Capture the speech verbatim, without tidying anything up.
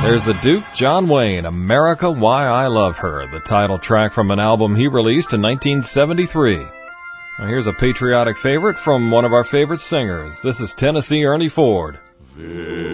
There's the Duke, John Wayne, America, Why I Love Her, the title track from an album he released in nineteen seventy-three. Now here's a patriotic favorite from one of our favorite singers. This is Tennessee Ernie Ford.